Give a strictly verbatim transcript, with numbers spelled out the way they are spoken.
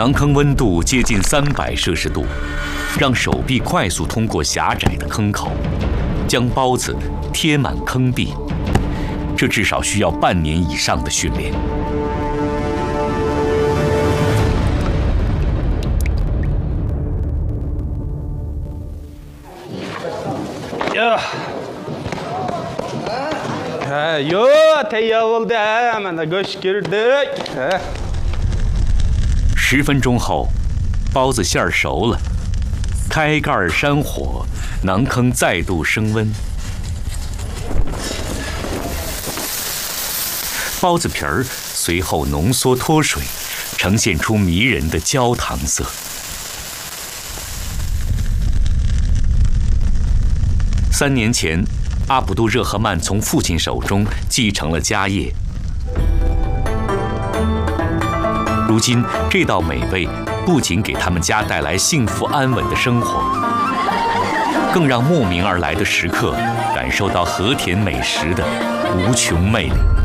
馕坑温度接近三百摄氏度，让手臂快速通过狭窄的坑口，将包子贴满坑壁。这至少需要半年以上的训练。 呀！哎呦，太阳oldu hemen de göç girdik。 十分钟后，包子馅儿熟了，开盖山火，馕坑再度升温。包子皮儿随后浓缩脱水，呈现出迷人的焦糖色。三年前，阿卜杜热赫曼从父亲手中继承了家业。如今，这道美味不仅给他们家带来幸福安稳的生活，更让慕名而来的食客感受到和田美食的无穷魅力。